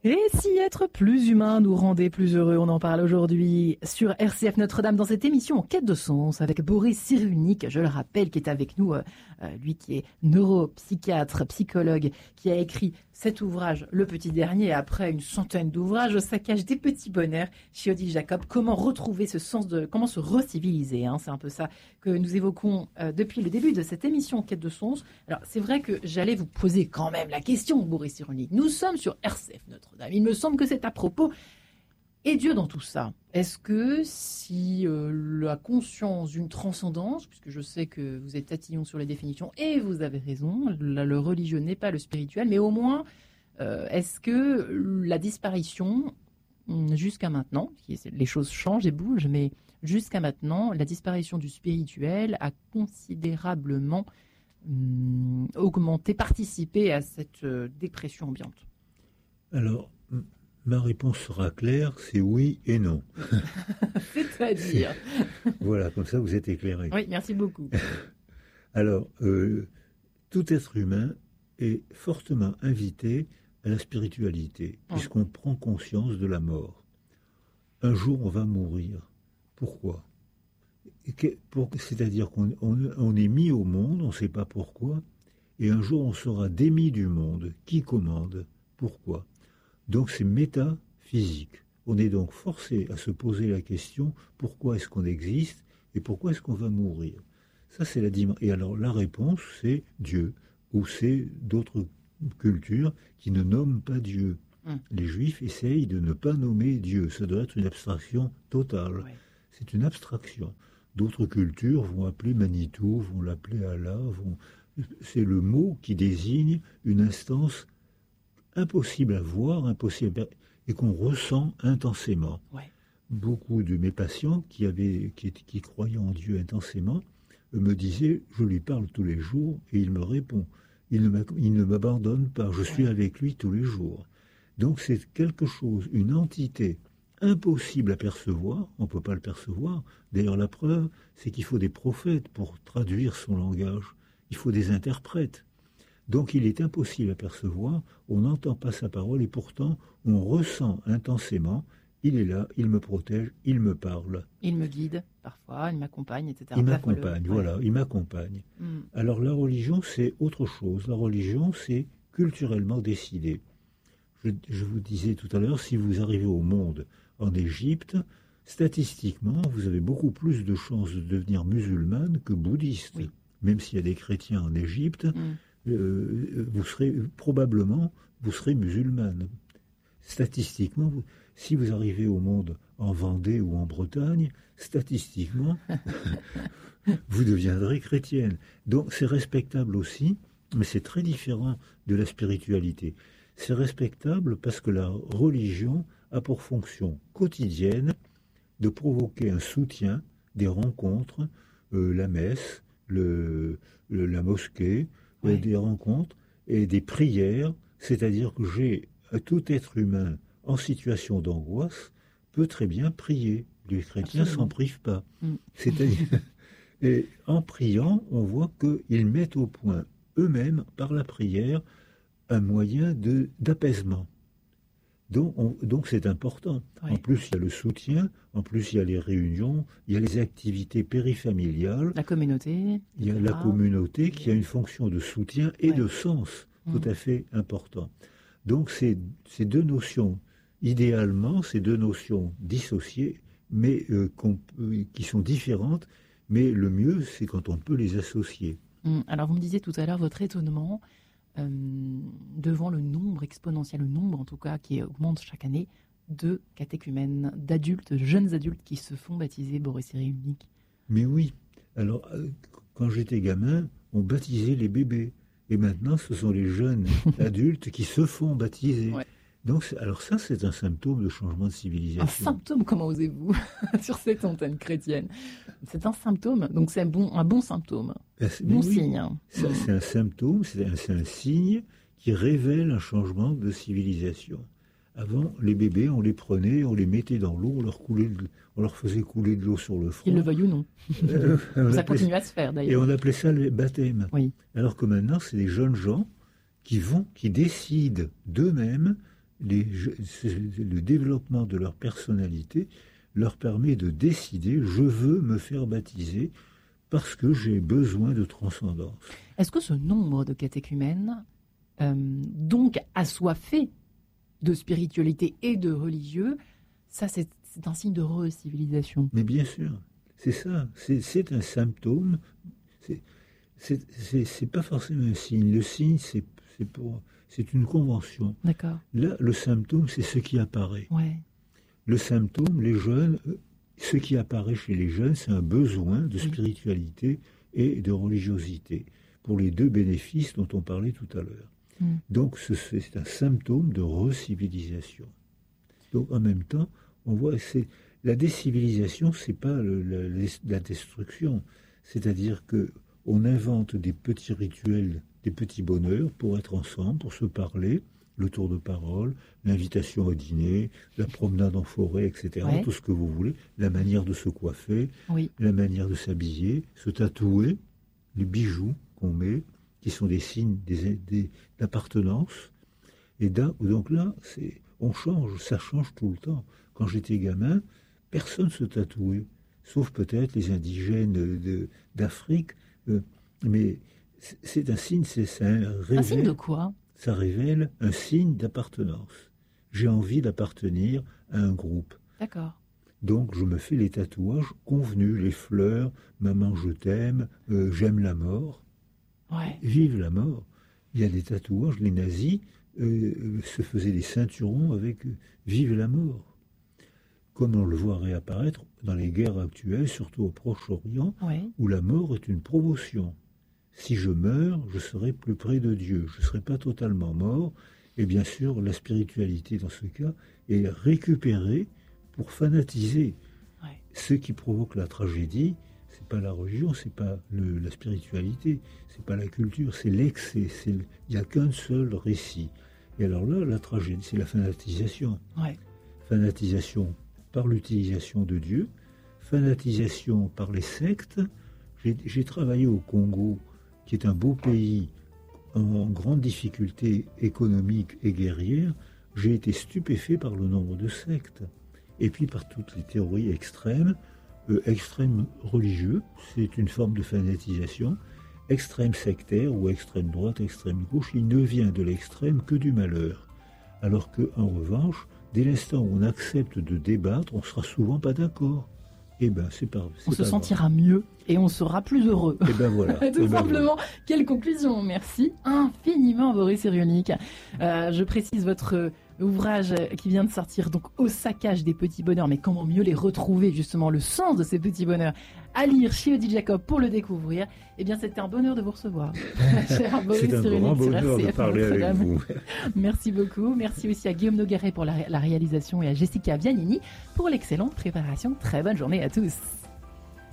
Et si être plus humain nous rendait plus heureux, on en parle aujourd'hui sur RCF Notre-Dame dans cette émission En quête de sens avec Boris Cyrulnik, je le rappelle, qui est avec nous, lui qui est neuropsychiatre, psychologue, qui a écrit cet ouvrage, le petit dernier, après une centaine d'ouvrages, ça cache des petits bonheurs chez Odile Jacob. Comment retrouver ce sens comment se reciviliser, c'est un peu ça que nous évoquons depuis le début de cette émission En quête de sens. Alors c'est vrai que j'allais vous poser quand même la question, Boris Cyrulnik. Nous sommes sur RCF Notre-Dame. Il me semble que c'est à propos. Et Dieu dans tout ça, est-ce que si la conscience d'une transcendance, puisque je sais que vous êtes tatillon sur les définitions, et vous avez raison, le religieux n'est pas le spirituel, mais au moins, est-ce que la disparition, jusqu'à maintenant, les choses changent et bougent, mais jusqu'à maintenant, la disparition du spirituel a considérablement augmenté, participé à cette dépression ambiante? Alors, ma réponse sera claire, c'est oui et non. C'est-à-dire Voilà, comme ça vous êtes éclairé. Oui, merci beaucoup. Alors, tout être humain est fortement invité à la spiritualité, puisqu'on prend conscience de la mort. Un jour, on va mourir. Pourquoi ? C'est-à-dire qu'on est mis au monde, on ne sait pas pourquoi, et un jour, on sera démis du monde. Qui commande ? Pourquoi ? Donc c'est métaphysique. On est donc forcé à se poser la question, pourquoi est-ce qu'on existe et pourquoi est-ce qu'on va mourir ? Ça c'est la dimension. Et alors la réponse c'est Dieu, ou c'est d'autres cultures qui ne nomment pas Dieu. Les Juifs essayent de ne pas nommer Dieu. Ça doit être une abstraction totale. Ouais. C'est une abstraction. D'autres cultures vont appeler Manitou, vont l'appeler Allah. C'est le mot qui désigne une instance impossible à voir, impossible et qu'on ressent intensément. Ouais. Beaucoup de mes patients qui croyaient en Dieu intensément me disaient, je lui parle tous les jours et il me répond. Il ne m'abandonne pas, je suis avec lui tous les jours. Donc c'est quelque chose, une entité impossible à percevoir, on ne peut pas le percevoir. D'ailleurs la preuve, c'est qu'il faut des prophètes pour traduire son langage. Il faut des interprètes. Donc il est impossible à percevoir, on n'entend pas sa parole et pourtant on ressent intensément, il est là, il me protège, il me parle. Il me guide parfois, il m'accompagne, etc. Il m'accompagne, voilà, il m'accompagne. Alors la religion c'est autre chose, la religion c'est culturellement décidé. Je vous disais tout à l'heure, si vous arrivez au monde en Égypte, statistiquement vous avez beaucoup plus de chances de devenir musulmane que bouddhiste. Oui. Même s'il y a des chrétiens en Égypte, vous serez musulmane. Statistiquement, si vous arrivez au monde en Vendée ou en Bretagne, statistiquement, vous deviendrez chrétienne. Donc c'est respectable aussi, mais c'est très différent de la spiritualité. C'est respectable parce que la religion a pour fonction quotidienne de provoquer un soutien, des rencontres, la messe, la mosquée, des rencontres et des prières, c'est-à-dire que tout être humain en situation d'angoisse peut très bien prier. Les chrétiens s'en privent pas. C'est-à-dire, et en priant, on voit qu'ils mettent au point eux-mêmes, par la prière, un moyen d'apaisement. Donc c'est important. Oui. En plus, il y a le soutien, en plus il y a les réunions, il y a les activités périfamiliales. La communauté. Il y a la communauté qui a une fonction de soutien et de sens tout à fait important. Donc ces deux notions, idéalement, ces deux notions dissociées, mais qui sont différentes, mais le mieux, c'est quand on peut les associer. Alors vous me disiez tout à l'heure votre étonnement devant le nombre exponentiel, le nombre en tout cas qui augmente chaque année de catéchumènes, d'adultes, jeunes adultes qui se font baptiser, Boris Cyrulnik. Mais oui, alors quand j'étais gamin, on baptisait les bébés et maintenant ce sont les jeunes adultes qui se font baptiser. Ouais. Donc, alors ça, c'est un symptôme de changement de civilisation. Un symptôme, comment osez-vous, sur cette antenne chrétienne? C'est un symptôme, donc c'est un bon symptôme, bon signe. Ça, c'est un symptôme, c'est un signe qui révèle un changement de civilisation. Avant, les bébés, on les prenait, on les mettait dans l'eau, on leur faisait couler de l'eau sur le front. Qu'ils le veuillent ou non. Ça continue à se faire, d'ailleurs. Et on appelait ça le baptême. Oui. Alors que maintenant, c'est des jeunes gens qui décident d'eux-mêmes le développement de leur personnalité leur permet de décider, je veux me faire baptiser parce que j'ai besoin de transcendance. Est-ce que ce nombre de catéchumènes, donc assoiffés de spiritualité et de religieux, ça c'est un signe de re-civilisation? Mais bien sûr, c'est ça, c'est un symptôme, c'est pas forcément un signe. Le signe, c'est une convention. D'accord. Là, le symptôme, c'est ce qui apparaît. Ouais. Le symptôme, les jeunes, ce qui apparaît chez les jeunes, c'est un besoin de spiritualité et de religiosité, pour les deux bénéfices dont on parlait tout à l'heure. Donc c'est un symptôme de re-civilisation. Donc en même temps, on voit que la décivilisation, c'est pas la destruction. C'est-à-dire que on invente des petits rituels, des petits bonheurs pour être ensemble, pour se parler, le tour de parole, l'invitation au dîner, la promenade en forêt, etc. Ouais. Tout ce que vous voulez, la manière de se coiffer, la manière de s'habiller, se tatouer, les bijoux qu'on met, qui sont des signes d'appartenance. Et donc là, on change, ça change tout le temps. Quand j'étais gamin, personne ne se tatouait, sauf peut-être les indigènes d'Afrique. Mais c'est un signe, un signe de quoi? Ça révèle un signe d'appartenance. J'ai envie d'appartenir à un groupe. D'accord. Donc je me fais les tatouages convenus, les fleurs, maman je t'aime, j'aime la mort. Ouais. Vive la mort. Il y a des tatouages, les nazis se faisaient des ceinturons avec vive la mort. Comme on le voit réapparaître dans les guerres actuelles, surtout au Proche-Orient, où la mort est une promotion. Si je meurs, je serai plus près de Dieu. Je ne serai pas totalement mort. Et bien sûr, la spiritualité, dans ce cas, est récupérée pour fanatiser. Ouais. Ce qui provoque la tragédie, ce n'est pas la religion, ce n'est pas la spiritualité, ce n'est pas la culture, c'est l'excès. Il n'y a qu'un seul récit. Et alors là, la tragédie, c'est la fanatisation. Ouais. Fanatisation par l'utilisation de Dieu, fanatisation par les sectes. J'ai travaillé au Congo, qui est un beau pays en grande difficulté économique et guerrière. J'ai été stupéfait par le nombre de sectes. Et puis par toutes les théories extrêmes, extrême religieux, c'est une forme de fanatisation, extrême sectaire ou extrême droite, extrême gauche, il ne vient de l'extrême que du malheur. Alors qu'en revanche, dès l'instant où on accepte de débattre, on ne sera souvent pas d'accord. Eh ben, on se sentira mieux et on sera plus heureux. Et ben voilà. Tout simplement. Voilà. Quelle conclusion. Merci infiniment, Boris Cyrulnik. Je précise votre ouvrage qui vient de sortir, donc Au saccage des petits bonheurs. Mais comment mieux les retrouver, justement, le sens de ces petits bonheurs, à lire chez Odile Jacob pour le découvrir. Eh bien, c'était un bonheur de vous recevoir. Cher Boris Cyrulnik, c'est un grand bonheur de parler avec vous. Merci beaucoup. Merci aussi à Guillaume Nogueret pour la réalisation et à Jessica Vianini pour l'excellente préparation. Très bonne journée à tous.